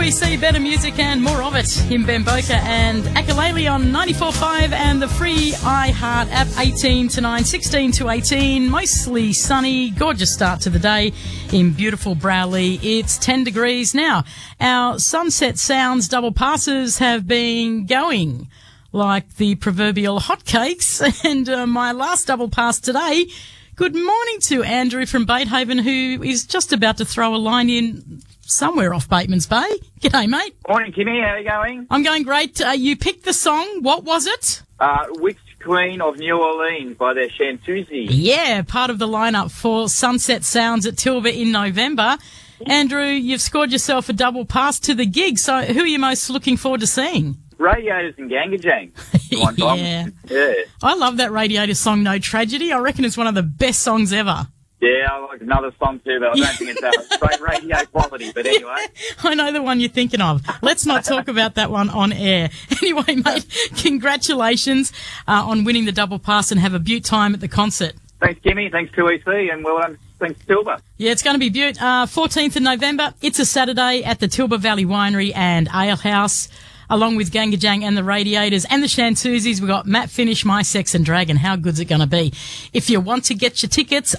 2EC, better music and more of it in Bamboka and Akalele on 94.5 and the free iHeart app. 18 to 9, 16 to 18, mostly sunny, gorgeous start to the day in beautiful Browley. It's 10 degrees now. Our Sunset Sounds double passes have been going like the proverbial hotcakes, and my last double pass today. Good morning to Andrew from Batehaven, who is just about to throw a line in somewhere off Bateman's Bay. G'day, mate. Morning, Kimmy. How are you going? I'm going great. You picked the song. What was it? Witch Queen of New Orleans by their Chantuzi. Yeah, part of the lineup for Sunset Sounds at Tilba in November. Andrew, you've scored yourself a double pass to the gig, so who are you most looking forward to seeing? Radiators and Gangajang. Yeah. I love that Radiator song, No Tragedy. I reckon it's one of the best songs ever. Yeah, I like another song too, but I don't think it's straight radio quality. But anyway. I know the one you're thinking of. Let's not talk about that one on air. Anyway, mate, congratulations on winning the double pass and have a beaut time at the concert. Thanks, Kimmy. Thanks, 2EC, and well done. Thanks, Tilba. Yeah, it's going to be beaut. 14th of November. It's a Saturday at the Tilba Valley Winery and Ale House, along with Gangajang and the Radiators and the Shantuzis. We've got Matt Finish, My Sex and Dragon. How good's it going to be? If you want to get your tickets,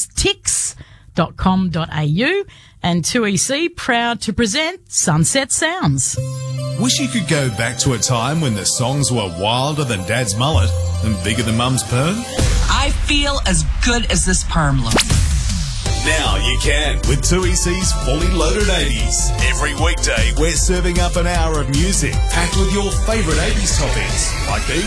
oztix.com.au, and 2EC, proud to present Sunset Sounds. Wish you could go back to a time when the songs were wilder than Dad's mullet and bigger than Mum's perm? I feel as good as this perm look. Now you can with 2EC's Fully Loaded 80s. Every weekday, we're serving up an hour of music packed with your favourite 80s topics like these.